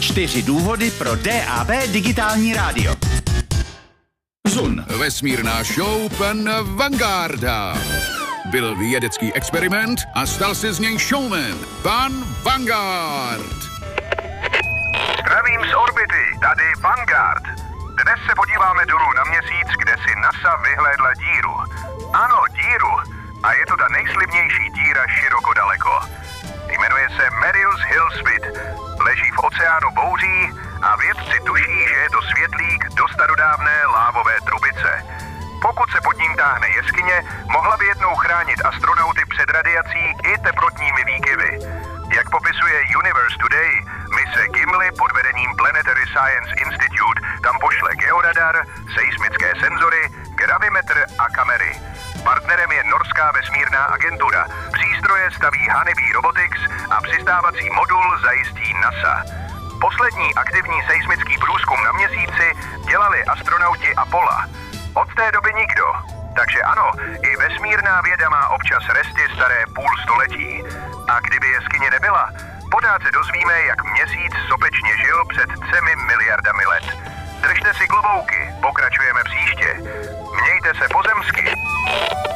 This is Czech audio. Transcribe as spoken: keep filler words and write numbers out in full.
Čtyři důvody pro D A B digitální rádio. Zun. Vesmírná show pan Vangarda. Byl vědecký experiment a stal se z něj showman. Pan Vanguard. Zdravím z orbity, tady Vanguard. Dnes se podíváme dolů na měsíc, kde si NASA vyhlédla díru. Ano, díru. A je to ta nejslibnější díra široko daleko. Jmenuje se Marius Hill Spit. Leží v oceánu bouří a vědci tuší, že je to světlík do starodávné lávové trubice. Pokud se pod ním táhne jeskyně, mohla by jednou chránit astronauty před radiací i teplotními výkyvy. Jak popisuje Universe Today, mise Gimli pod vedením Planetary Science Institute tam pošle georadar, seismické senzory, gravimetr a kamery. Partnerem je norská vesmírná agentura. Přístroje staví Honeybee Robotics a přistávací modul zajistí NASA. Poslední aktivní seismický průzkum na měsíci dělali astronauti Apollo. Od té doby nikdo. Takže ano, i vesmírná věda má občas resty staré půl století. A kdyby jeskyně nebyla, pořád se dozvíme, jak měsíc sopečně žil před třemi miliardami let. Držte si klobouky, pokračujeme příště. Mějte se pozemsky.